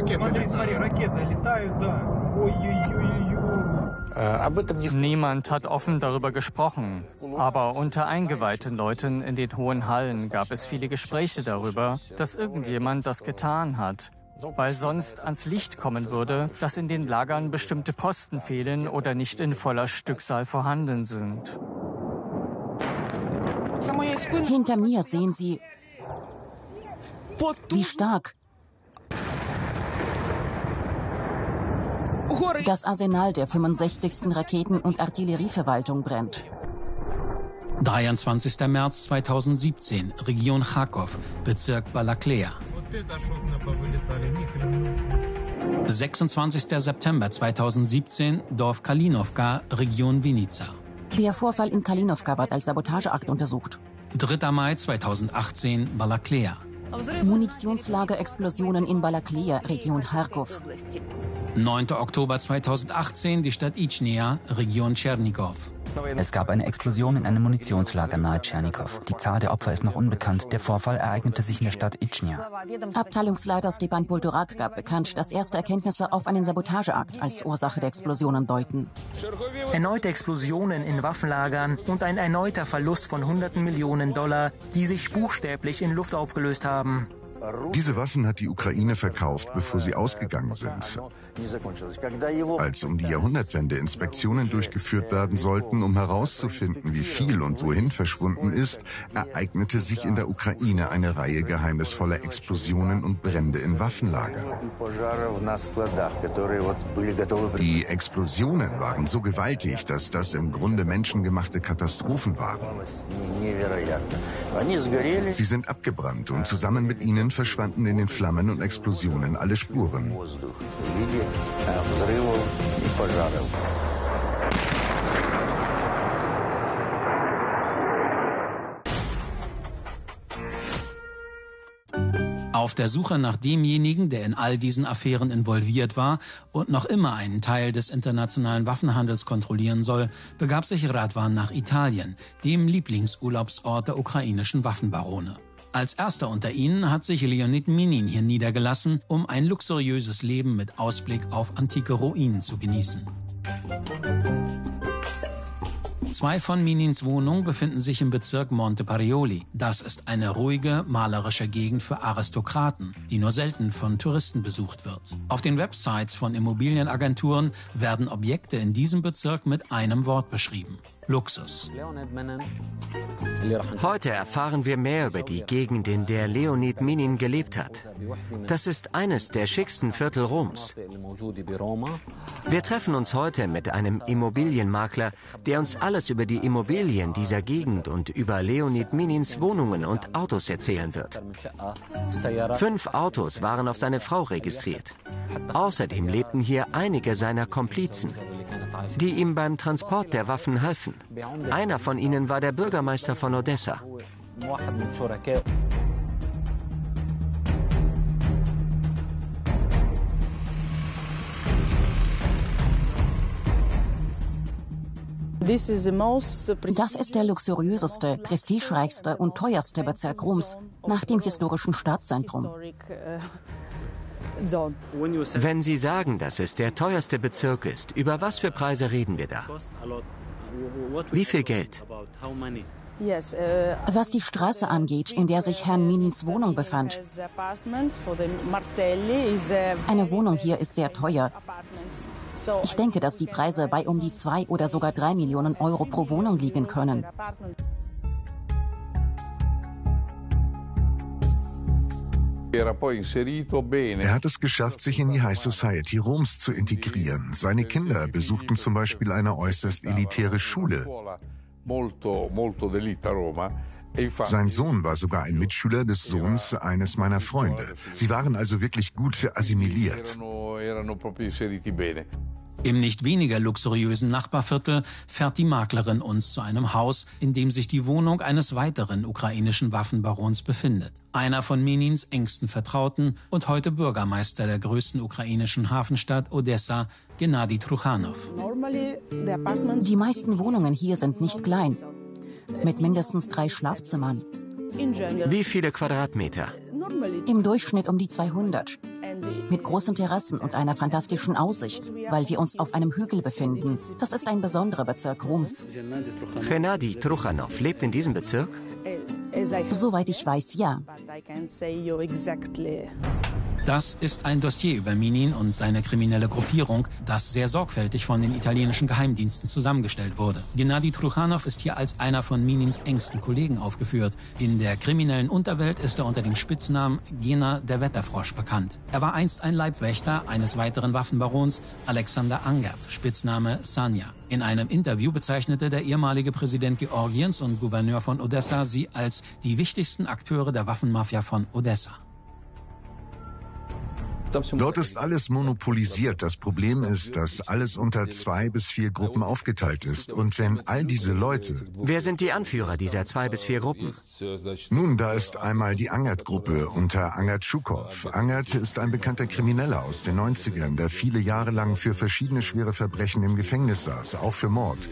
Niemand hat offen darüber gesprochen, aber unter eingeweihten Leuten in den hohen Hallen gab es viele Gespräche darüber, dass irgendjemand das getan hat, weil sonst ans Licht kommen würde, dass in den Lagern bestimmte Posten fehlen oder nicht in voller Stückzahl vorhanden sind. Hinter mir sehen Sie, wie stark das Arsenal der 65. Raketen- und Artillerieverwaltung brennt. 23. März 2017, Region Charkow, Bezirk Balaklea. 26. September 2017, Dorf Kalinowka, Region Vinica. Der Vorfall in Kalinowka wird als Sabotageakt untersucht. 3. Mai 2018, Balaklea. Munitionslagerexplosionen in Balaklea, Region Charkow. 9. Oktober 2018, die Stadt Ichnia, Region Tschernigow. Es gab eine Explosion in einem Munitionslager nahe Tschernigow. Die Zahl der Opfer ist noch unbekannt. Der Vorfall ereignete sich in der Stadt Ichnia. Abteilungsleiter Stepan Poltorak gab bekannt, dass erste Erkenntnisse auf einen Sabotageakt als Ursache der Explosionen deuten. Erneute Explosionen in Waffenlagern und ein erneuter Verlust von Hunderten Millionen $, die sich buchstäblich in Luft aufgelöst haben. Diese Waffen hat die Ukraine verkauft, bevor sie ausgegangen sind. Als um die Jahrhundertwende Inspektionen durchgeführt werden sollten, um herauszufinden, wie viel und wohin verschwunden ist, ereignete sich in der Ukraine eine Reihe geheimnisvoller Explosionen und Brände in Waffenlagern. Die Explosionen waren so gewaltig, dass das im Grunde menschengemachte Katastrophen waren. Sie sind abgebrannt und zusammen mit ihnen verschwanden in den Flammen und Explosionen alle Spuren. Auf der Suche nach demjenigen, der in all diesen Affären involviert war und noch immer einen Teil des internationalen Waffenhandels kontrollieren soll, begab sich Radwan nach Italien, dem Lieblingsurlaubsort der ukrainischen Waffenbarone. Als erster unter ihnen hat sich Leonid Minin hier niedergelassen, um ein luxuriöses Leben mit Ausblick auf antike Ruinen zu genießen. 2 von Minins Wohnungen befinden sich im Bezirk Monteparioli. Das ist eine ruhige, malerische Gegend für Aristokraten, die nur selten von Touristen besucht wird. Auf den Websites von Immobilienagenturen werden Objekte in diesem Bezirk mit einem Wort beschrieben: Luxus. Heute erfahren wir mehr über die Gegend, in der Leonid Minin gelebt hat. Das ist eines der schicksten Viertel Roms. Wir treffen uns heute mit einem Immobilienmakler, der uns alles über die Immobilien dieser Gegend und über Leonid Minins Wohnungen und Autos erzählen wird. 5 Autos waren auf seine Frau registriert. Außerdem lebten hier einige seiner Komplizen, die ihm beim Transport der Waffen halfen. Einer von ihnen war der Bürgermeister von Odessa. Das ist der luxuriöseste, prestigereichste und teuerste Bezirk Roms nach dem historischen Stadtzentrum. Wenn Sie sagen, dass es der teuerste Bezirk ist, über was für Preise reden wir da? Wie viel Geld? Was die Straße angeht, in der sich Herrn Minins Wohnung befand. Eine Wohnung hier ist sehr teuer. Ich denke, dass die Preise bei um die 2 oder sogar 3 Millionen Euro pro Wohnung liegen können. Er hat es geschafft, sich in die High Society Roms zu integrieren. Seine Kinder besuchten zum Beispiel eine äußerst elitäre Schule. Sein Sohn war sogar ein Mitschüler des Sohns eines meiner Freunde. Sie waren also wirklich gut assimiliert. Im nicht weniger luxuriösen Nachbarviertel fährt die Maklerin uns zu einem Haus, in dem sich die Wohnung eines weiteren ukrainischen Waffenbarons befindet. Einer von Minins engsten Vertrauten und heute Bürgermeister der größten ukrainischen Hafenstadt Odessa, Gennady Truchanow. Die meisten Wohnungen hier sind nicht klein, mit mindestens 3 Schlafzimmern. Wie viele Quadratmeter? Im Durchschnitt um die 200. Mit großen Terrassen und einer fantastischen Aussicht, weil wir uns auf einem Hügel befinden. Das ist ein besonderer Bezirk Roms. Gennady Truchanow lebt in diesem Bezirk? Soweit ich weiß, ja. Das ist ein Dossier über Minin und seine kriminelle Gruppierung, das sehr sorgfältig von den italienischen Geheimdiensten zusammengestellt wurde. Gennady Truchanow ist hier als einer von Minins engsten Kollegen aufgeführt. In der kriminellen Unterwelt ist er unter dem Spitznamen Gena der Wetterfrosch bekannt. Er war einst ein Leibwächter eines weiteren Waffenbarons, Alexander Angert, Spitzname Sanja. In einem Interview bezeichnete der ehemalige Präsident Georgiens und Gouverneur von Odessa sie als die wichtigsten Akteure der Waffenmafia von Odessa. Dort ist alles monopolisiert. Das Problem ist, dass alles unter 2 bis 4 Gruppen aufgeteilt ist. Und wenn all diese Leute... Wer sind die Anführer dieser 2 bis 4 Gruppen? Nun, da ist einmal die Angert-Gruppe unter Angert Schukow. Angert ist ein bekannter Krimineller aus den 90ern, der viele Jahre lang für verschiedene schwere Verbrechen im Gefängnis saß, auch für Mord.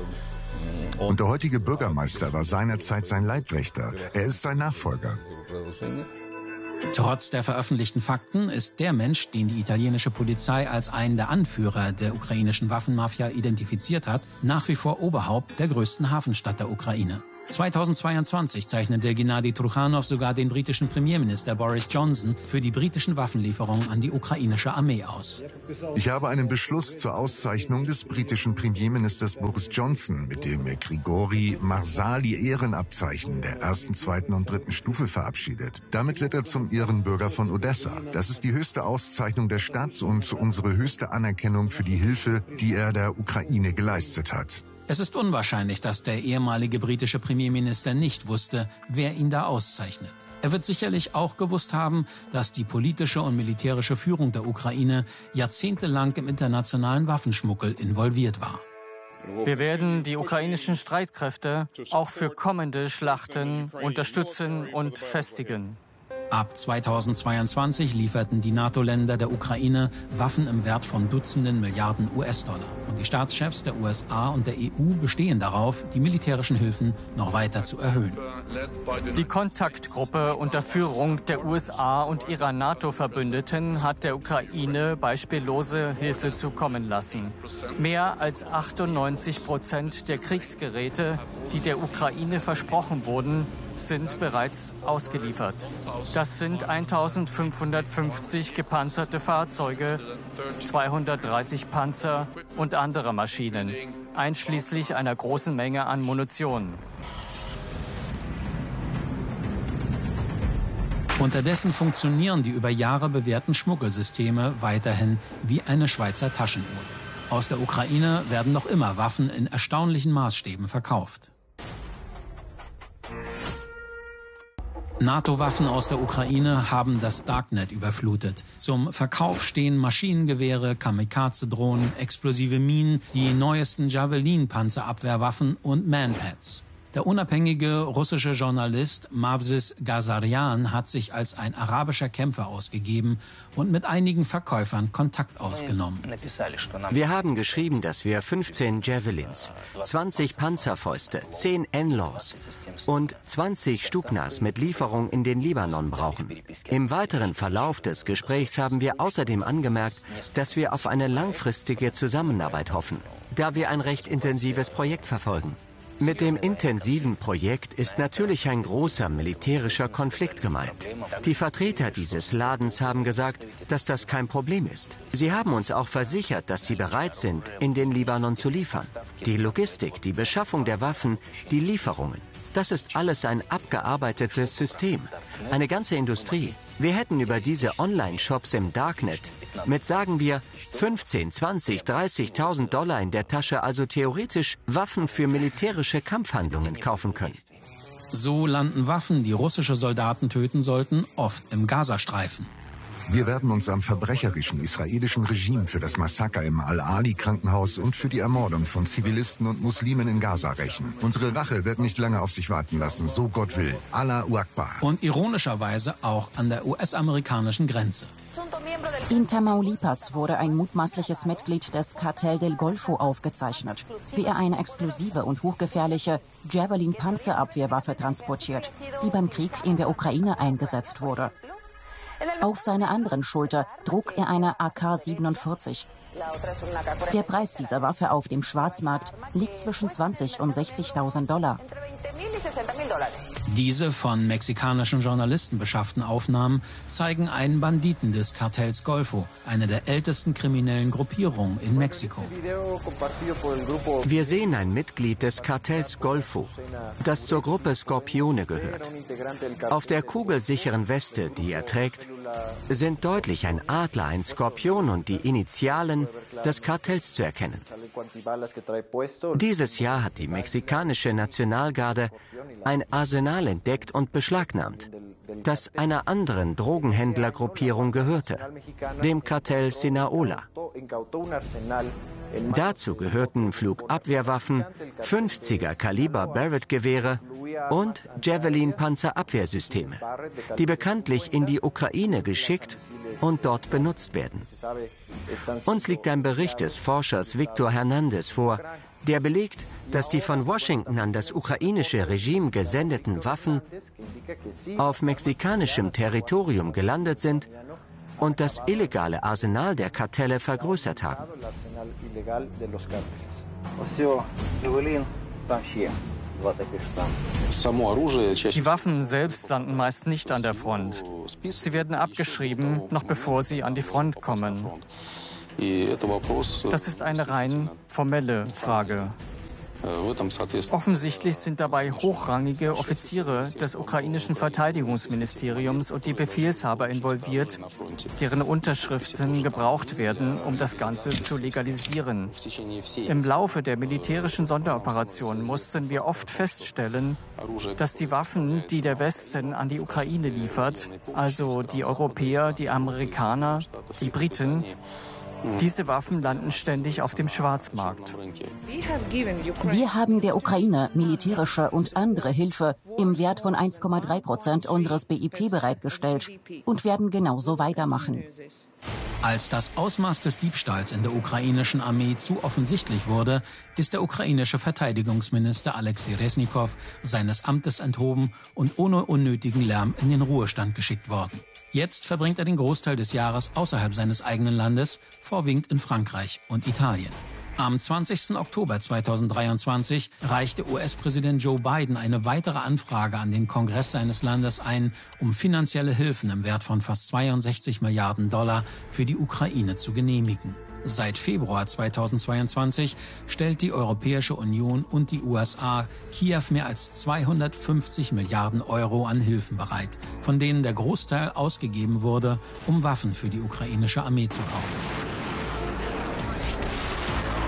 Und der heutige Bürgermeister war seinerzeit sein Leibwächter. Er ist sein Nachfolger. Trotz der veröffentlichten Fakten ist der Mensch, den die italienische Polizei als einen der Anführer der ukrainischen Waffenmafia identifiziert hat, nach wie vor Oberhaupt der größten Hafenstadt der Ukraine. 2022 zeichnete Gennady Truchanow sogar den britischen Premierminister Boris Johnson für die britischen Waffenlieferungen an die ukrainische Armee aus. Ich habe einen Beschluss zur Auszeichnung des britischen Premierministers Boris Johnson mit dem Grigori Marsali Ehrenabzeichen der 1., 2. und 3. Stufe verabschiedet. Damit wird er zum Ehrenbürger von Odessa. Das ist die höchste Auszeichnung der Stadt und unsere höchste Anerkennung für die Hilfe, die er der Ukraine geleistet hat. Es ist unwahrscheinlich, dass der ehemalige britische Premierminister nicht wusste, wer ihn da auszeichnet. Er wird sicherlich auch gewusst haben, dass die politische und militärische Führung der Ukraine jahrzehntelang im internationalen Waffenschmuggel involviert war. Wir werden die ukrainischen Streitkräfte auch für kommende Schlachten unterstützen und festigen. Ab 2022 lieferten die NATO-Länder der Ukraine Waffen im Wert von Dutzenden Milliarden US-Dollar. Und die Staatschefs der USA und der EU bestehen darauf, die militärischen Hilfen noch weiter zu erhöhen. Die Kontaktgruppe unter Führung der USA und ihrer NATO-Verbündeten hat der Ukraine beispiellose Hilfe zukommen lassen. Mehr als 98% der Kriegsgeräte, die der Ukraine versprochen wurden, sind bereits ausgeliefert. Das sind 1550 gepanzerte Fahrzeuge, 230 Panzer und andere Maschinen, einschließlich einer großen Menge an Munition. Unterdessen funktionieren die über Jahre bewährten Schmuggelsysteme weiterhin wie eine Schweizer Taschenuhr. Aus der Ukraine werden noch immer Waffen in erstaunlichen Maßstäben verkauft. NATO-Waffen aus der Ukraine haben das Darknet überflutet. Zum Verkauf stehen Maschinengewehre, Kamikaze-Drohnen, explosive Minen, die neuesten Javelin-Panzerabwehrwaffen und Manpads. Der unabhängige russische Journalist Mavsis Ghazaryan hat sich als ein arabischer Kämpfer ausgegeben und mit einigen Verkäufern Kontakt aufgenommen. Wir haben geschrieben, dass wir 15 Javelins, 20 Panzerfäuste, 10 NLAWs und 20 Stugnas mit Lieferung in den Libanon brauchen. Im weiteren Verlauf des Gesprächs haben wir außerdem angemerkt, dass wir auf eine langfristige Zusammenarbeit hoffen, da wir ein recht intensives Projekt verfolgen. Mit dem intensiven Projekt ist natürlich ein großer militärischer Konflikt gemeint. Die Vertreter dieses Ladens haben gesagt, dass das kein Problem ist. Sie haben uns auch versichert, dass sie bereit sind, in den Libanon zu liefern. Die Logistik, die Beschaffung der Waffen, die Lieferungen. Das ist alles ein abgearbeitetes System. Eine ganze Industrie. Wir hätten über diese Online-Shops im Darknet mit, sagen wir, 15, 20, 30.000 Dollar in der Tasche, also theoretisch Waffen für militärische Kampfhandlungen kaufen können. So landen Waffen, die russische Soldaten töten sollten, oft im Gazastreifen. Wir werden uns am verbrecherischen israelischen Regime für das Massaker im Al-Ali-Krankenhaus und für die Ermordung von Zivilisten und Muslimen in Gaza rächen. Unsere Rache wird nicht lange auf sich warten lassen, so Gott will. Allahu Akbar. Und ironischerweise auch an der US-amerikanischen Grenze. In Tamaulipas wurde ein mutmaßliches Mitglied des Cartel del Golfo aufgezeichnet, wie er eine explosive und hochgefährliche Javelin-Panzerabwehrwaffe transportiert, die beim Krieg in der Ukraine eingesetzt wurde. Auf seiner anderen Schulter trug er eine AK-47. Der Preis dieser Waffe auf dem Schwarzmarkt liegt zwischen 20.000 und 60.000 $. Diese von mexikanischen Journalisten beschafften Aufnahmen zeigen einen Banditen des Kartells Golfo, eine der ältesten kriminellen Gruppierungen in Mexiko. Wir sehen ein Mitglied des Kartells Golfo, das zur Gruppe Skorpione gehört. Auf der kugelsicheren Weste, die er trägt, sind deutlich ein Adler, ein Skorpion und die Initialen des Kartells zu erkennen. Dieses Jahr hat die mexikanische Nationalgarde ein Arsenal entdeckt und beschlagnahmt, das einer anderen Drogenhändlergruppierung gehörte, dem Kartell Sinaloa. Dazu gehörten Flugabwehrwaffen, 50er Kaliber Barrett-Gewehre und Javelin-Panzerabwehrsysteme, die bekanntlich in die Ukraine geschickt und dort benutzt werden. Uns liegt ein Bericht des Forschers Victor Hernandez vor, der belegt, dass die von Washington an das ukrainische Regime gesendeten Waffen auf mexikanischem Territorium gelandet sind und das illegale Arsenal der Kartelle vergrößert haben. Die Waffen selbst landen meist nicht an der Front. Sie werden abgeschrieben, noch bevor sie an die Front kommen. Das ist eine rein formelle Frage. Offensichtlich sind dabei hochrangige Offiziere des ukrainischen Verteidigungsministeriums und die Befehlshaber involviert, deren Unterschriften gebraucht werden, um das Ganze zu legalisieren. Im Laufe der militärischen Sonderoperation mussten wir oft feststellen, dass die Waffen, die der Westen an die Ukraine liefert, also die Europäer, die Amerikaner, die Briten, diese Waffen landen ständig auf dem Schwarzmarkt. Wir haben der Ukraine militärische und andere Hilfe im Wert von 1,3% unseres BIP bereitgestellt und werden genauso weitermachen. Als das Ausmaß des Diebstahls in der ukrainischen Armee zu offensichtlich wurde, ist der ukrainische Verteidigungsminister Alexei Resnikow seines Amtes enthoben und ohne unnötigen Lärm in den Ruhestand geschickt worden. Jetzt verbringt er den Großteil des Jahres außerhalb seines eigenen Landes, vorwiegend in Frankreich und Italien. Am 20. Oktober 2023 reichte US-Präsident Joe Biden eine weitere Anfrage an den Kongress seines Landes ein, um finanzielle Hilfen im Wert von fast 62 Milliarden $ für die Ukraine zu genehmigen. Seit Februar 2022 stellt die Europäische Union und die USA Kiew mehr als 250 Milliarden € an Hilfen bereit, von denen der Großteil ausgegeben wurde, um Waffen für die ukrainische Armee zu kaufen.